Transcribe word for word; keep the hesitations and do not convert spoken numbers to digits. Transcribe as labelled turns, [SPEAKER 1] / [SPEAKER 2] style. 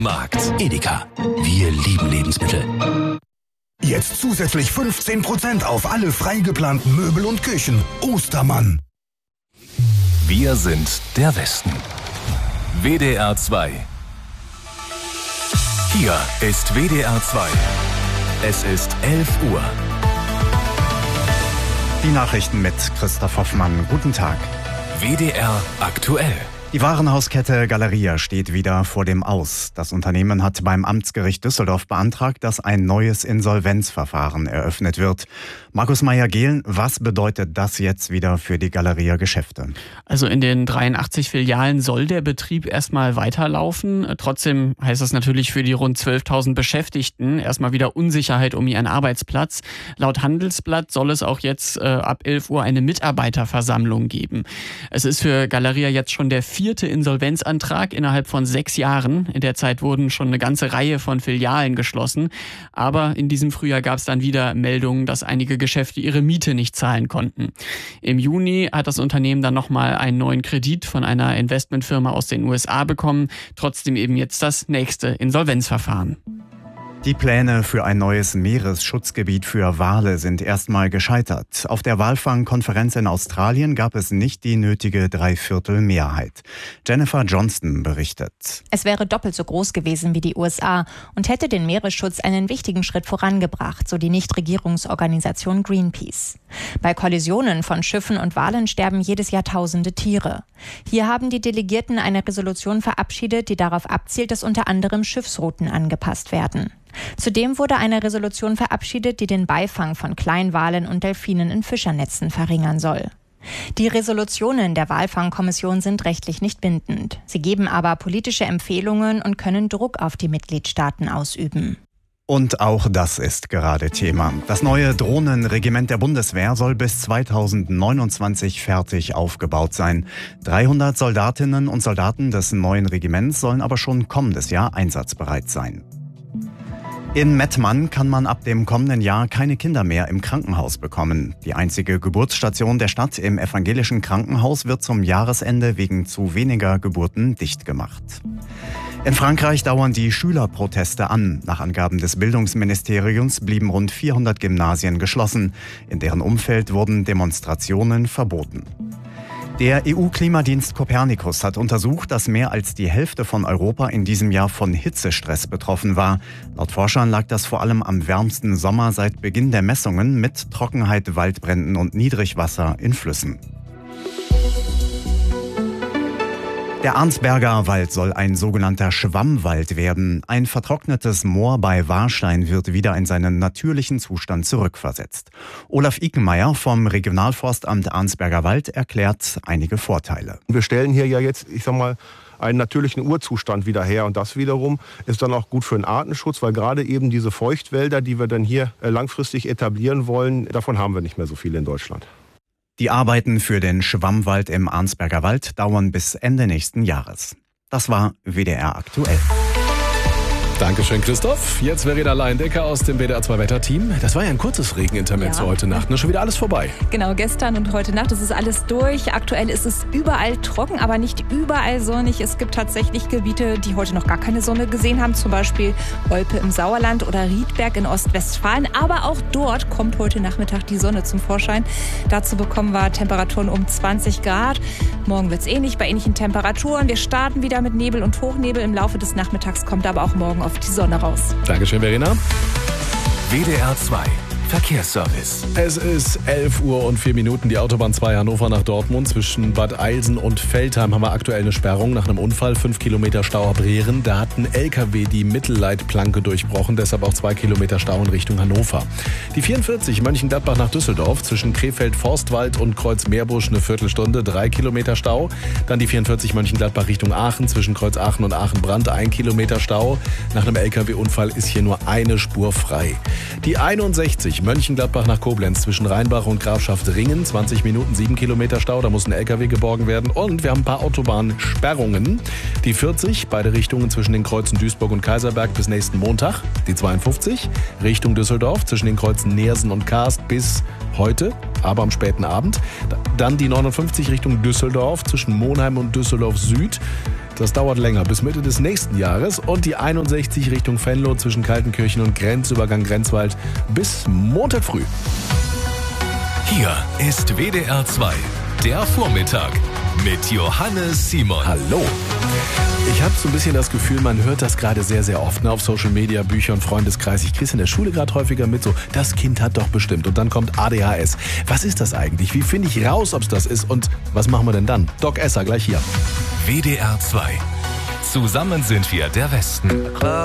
[SPEAKER 1] Markt. Edeka. Wir lieben Lebensmittel.
[SPEAKER 2] Jetzt zusätzlich fünfzehn Prozent auf alle frei geplanten Möbel und Küchen. Ostermann.
[SPEAKER 1] Wir sind der Westen. W D R zwei. Hier ist W D R zwei. Es ist elf Uhr.
[SPEAKER 3] Die Nachrichten mit Christoph Hoffmann. Guten Tag.
[SPEAKER 1] W D R aktuell.
[SPEAKER 3] Die Warenhauskette Galeria steht wieder vor dem Aus. Das Unternehmen hat beim Amtsgericht Düsseldorf beantragt, dass ein neues Insolvenzverfahren eröffnet wird. Markus Meyer-Gehlen, was bedeutet das jetzt wieder für die Galeria-Geschäfte?
[SPEAKER 4] Also in den dreiundachtzig Filialen soll der Betrieb erstmal weiterlaufen. Trotzdem heißt das natürlich für die rund zwölftausend Beschäftigten erstmal wieder Unsicherheit um ihren Arbeitsplatz. Laut Handelsblatt soll es auch jetzt äh, ab elf Uhr eine Mitarbeiterversammlung geben. Es ist für Galeria jetzt schon der vierte Insolvenzantrag innerhalb von sechs Jahren. In der Zeit wurden schon eine ganze Reihe von Filialen geschlossen. Aber in diesem Frühjahr gab es dann wieder Meldungen, dass einige Geschäfte ihre Miete nicht zahlen konnten. Im Juni hat das Unternehmen dann nochmal einen neuen Kredit von einer Investmentfirma aus den U S A bekommen. Trotzdem eben jetzt das nächste Insolvenzverfahren.
[SPEAKER 3] Die Pläne für ein neues Meeresschutzgebiet für Wale sind erstmal gescheitert. Auf der Walfangkonferenz in Australien gab es nicht die nötige Dreiviertelmehrheit. Jennifer Johnston berichtet.
[SPEAKER 5] Es wäre doppelt so groß gewesen wie die U S A und hätte den Meeresschutz einen wichtigen Schritt vorangebracht, so die Nichtregierungsorganisation Greenpeace. Bei Kollisionen von Schiffen und Walen sterben jedes Jahr tausende Tiere. Hier haben die Delegierten eine Resolution verabschiedet, die darauf abzielt, dass unter anderem Schiffsrouten angepasst werden. Zudem wurde eine Resolution verabschiedet, die den Beifang von Kleinwalen und Delfinen in Fischernetzen verringern soll. Die Resolutionen der Walfangkommission sind rechtlich nicht bindend. Sie geben aber politische Empfehlungen und können Druck auf die Mitgliedstaaten ausüben.
[SPEAKER 3] Und auch das ist gerade Thema. Das neue Drohnenregiment der Bundeswehr soll bis zweitausendneunundzwanzig fertig aufgebaut sein. dreihundert Soldatinnen und Soldaten des neuen Regiments sollen aber schon kommendes Jahr einsatzbereit sein. In Mettmann kann man ab dem kommenden Jahr keine Kinder mehr im Krankenhaus bekommen. Die einzige Geburtsstation der Stadt im evangelischen Krankenhaus wird zum Jahresende wegen zu weniger Geburten dicht gemacht. In Frankreich dauern die Schülerproteste an. Nach Angaben des Bildungsministeriums blieben rund vierhundert Gymnasien geschlossen. In deren Umfeld wurden Demonstrationen verboten. Der E U-Klimadienst Copernicus hat untersucht, dass mehr als die Hälfte von Europa in diesem Jahr von Hitzestress betroffen war. Laut Forschern lag das vor allem am wärmsten Sommer seit Beginn der Messungen mit Trockenheit, Waldbränden und Niedrigwasser in Flüssen. Der Arnsberger Wald soll ein sogenannter Schwammwald werden. Ein vertrocknetes Moor bei Warstein wird wieder in seinen natürlichen Zustand zurückversetzt. Olaf Ikenmeier vom Regionalforstamt Arnsberger Wald erklärt einige Vorteile.
[SPEAKER 6] Wir stellen hier ja jetzt, ich sag mal, einen natürlichen Urzustand wieder her. Und das wiederum ist dann auch gut für den Artenschutz, weil gerade eben diese Feuchtwälder, die wir dann hier langfristig etablieren wollen, davon haben wir nicht mehr so viele in Deutschland.
[SPEAKER 3] Die Arbeiten für den Schwammwald im Arnsberger Wald dauern bis Ende nächsten Jahres. Das war W D R aktuell.
[SPEAKER 7] Dankeschön, Christoph. Jetzt Verena Leindecker aus dem W D R zwei Wetterteam. Das war ja ein kurzes Regenintermezzo ja. heute Nacht. Ne? Schon wieder alles vorbei.
[SPEAKER 8] Genau, gestern und heute Nacht ist es alles durch. Aktuell ist es überall trocken, aber nicht überall sonnig. Es gibt tatsächlich Gebiete, die heute noch gar keine Sonne gesehen haben. Zum Beispiel Olpe im Sauerland oder Riedberg in Ostwestfalen. Aber auch dort kommt heute Nachmittag die Sonne zum Vorschein. Dazu bekommen wir Temperaturen um zwanzig Grad. Morgen wird es ähnlich bei ähnlichen Temperaturen. Wir starten wieder mit Nebel und Hochnebel. Im Laufe des Nachmittags kommt aber auch morgen auf die Sonne raus.
[SPEAKER 7] Dankeschön, Verena.
[SPEAKER 1] W D R zwei Verkehrsservice.
[SPEAKER 7] Es ist elf Uhr und vier Minuten. Die Autobahn zwei Hannover nach Dortmund. Zwischen Bad Eilsen und Veltheim haben wir aktuell eine Sperrung nach einem Unfall. Fünf Kilometer Stau ab Rehren. Da hat ein L K W die Mittelleitplanke durchbrochen. Deshalb auch zwei Kilometer Stau in Richtung Hannover. Die vierundvierzig Mönchengladbach nach Düsseldorf. Zwischen Krefeld-Forstwald und Kreuz-Meerbusch eine Viertelstunde. Drei Kilometer Stau. Dann die vierundvierzig Mönchengladbach Richtung Aachen. Zwischen Kreuz-Aachen und Aachen-Brand. Ein Kilometer Stau. Nach einem L K W-Unfall ist hier nur eine Spur frei. Die einundsechzig Mönchengladbach nach Koblenz zwischen Rheinbach und Grafschaft-Ringen. zwanzig Minuten, sieben Kilometer Stau. Da muss ein L K W geborgen werden. Und wir haben ein paar Autobahnsperrungen. Die vierzig, beide Richtungen zwischen den Kreuzen Duisburg und Kaiserberg bis nächsten Montag. Die zweiundfünfzig, Richtung Düsseldorf zwischen den Kreuzen Neersen und Karst bis heute, aber am späten Abend. Dann die neunundfünfzig Richtung Düsseldorf zwischen Monheim und Düsseldorf Süd. Das dauert länger, bis Mitte des nächsten Jahres. Und die einundsechzig Richtung Venlo zwischen Kaltenkirchen und Grenzübergang Grenzwald bis Montag früh.
[SPEAKER 1] Hier ist W D R zwei, der Vormittag mit Johannes Simon.
[SPEAKER 7] Hallo. Ich habe so ein bisschen das Gefühl, man hört das gerade sehr, sehr oft, ne, auf Social Media, Bücher und Freundeskreis. Ich kriege es in der Schule gerade häufiger mit, so, das Kind hat doch bestimmt. Und dann kommt A D H S. Was ist das eigentlich? Wie finde ich raus, ob es das ist? Und was machen wir denn dann? Doc Esser, gleich hier.
[SPEAKER 1] W D R zwei. Zusammen sind wir der Westen.